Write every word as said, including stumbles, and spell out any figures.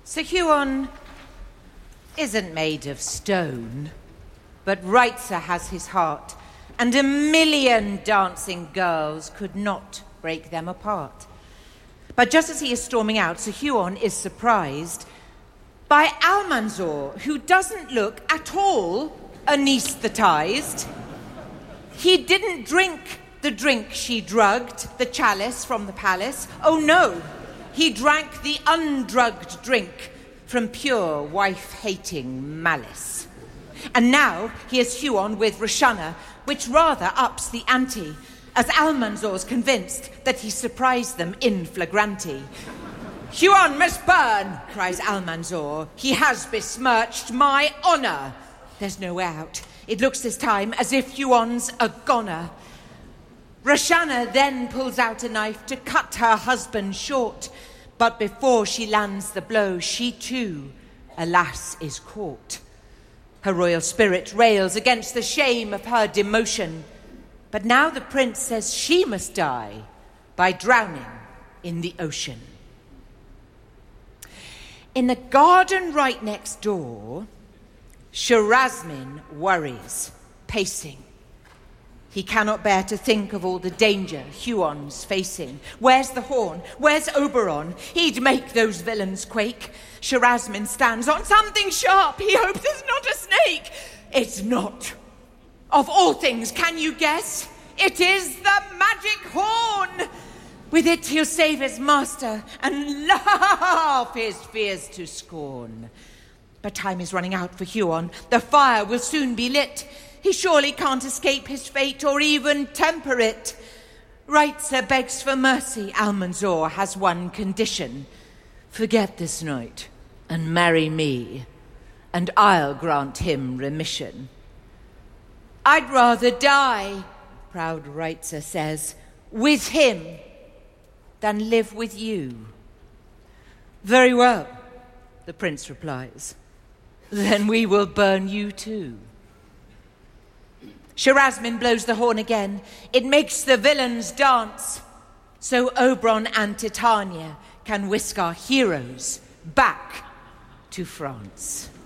Sir Huon isn't made of stone, but Reitzer has his heart, and a million dancing girls could not break them apart. But just as he is storming out, Sir Huon is surprised by Almanzor, who doesn't look at all anaesthetized. He didn't drink the drink she drugged, the chalice from the palace. Oh no, he drank the undrugged drink from pure wife-hating malice. And now he is Huon with Roshana, which rather ups the ante, as Almanzor's convinced that he surprised them in flagranti. Huon must burn, cries Almanzor. He has besmirched my honour. There's no way out. It looks this time as if Huon's a goner. Roshana then pulls out a knife to cut her husband short, but before she lands the blow, she too, alas, is caught. Her royal spirit rails against the shame of her demotion, but now the prince says she must die by drowning in the ocean. In the garden right next door, Sharazmin worries, pacing. He cannot bear to think of all the danger Huon's facing. Where's the horn? Where's Oberon? He'd make those villains quake. Sharazmin stands on something sharp. He hopes it's not a snake. It's not. Of all things, can you guess? It is the magic horn. With it he'll save his master and laugh his fears to scorn. But time is running out for Huon. The fire will soon be lit. He surely can't escape his fate or even temper it. Reitzer begs for mercy. Almanzor has one condition. Forget this night and marry me, and I'll grant him remission. I'd rather die, proud Reitzer says, with him than live with you. Very well, the prince replies. Then we will burn you too. Sharazmin blows the horn again. It makes the villains dance, so Oberon and Titania can whisk our heroes back to France.